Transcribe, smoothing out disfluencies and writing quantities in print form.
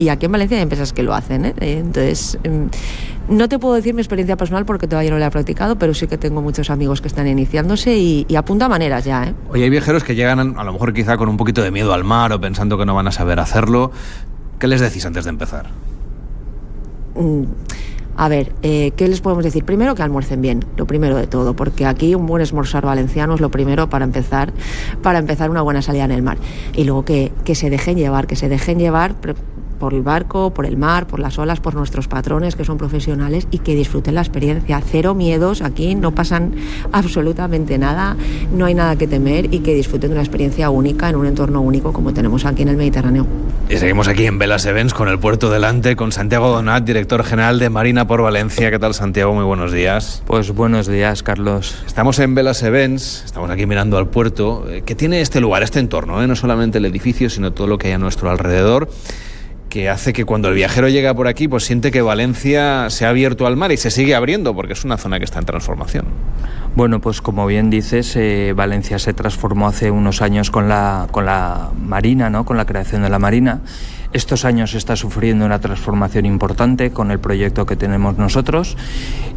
Y aquí en Valencia hay empresas que lo hacen, ¿eh? Entonces, no te puedo decir mi experiencia personal porque todavía no la he practicado, pero sí que tengo muchos amigos que están iniciándose y apunta maneras ya, ¿eh? Oye, hay viajeros que llegan a lo mejor quizá con un poquito de miedo al mar o pensando que no van a saber hacerlo. ¿Qué les decís antes de empezar? A ver, ¿qué les podemos decir? Primero, que almuercen bien, lo primero de todo, porque aquí un buen esmorzar valenciano es lo primero para empezar una buena salida en el mar. Y luego que se dejen llevar, por el barco, por el mar, por las olas, por nuestros patrones que son profesionales y que disfruten la experiencia. Cero miedos, aquí no pasan absolutamente nada, no hay nada que temer y que disfruten de una experiencia única en un entorno único como tenemos aquí en el Mediterráneo. Y seguimos aquí en Velas Events con el puerto delante, con Santiago Donat, director general de Marina por Valencia. ¿Qué tal, Santiago? Muy buenos días. Pues buenos días, Carlos. Estamos en Velas Events, estamos aquí mirando al puerto. ¿Qué tiene este lugar, este entorno? No solamente el edificio, sino todo lo que hay a nuestro alrededor, que hace que cuando el viajero llega por aquí, pues siente que Valencia se ha abierto al mar y se sigue abriendo, porque es una zona que está en transformación. Bueno, pues como bien dices, Valencia se transformó hace unos años con la Marina, ¿no? Con la creación de la Marina. Estos años está sufriendo una transformación importante con el proyecto que tenemos nosotros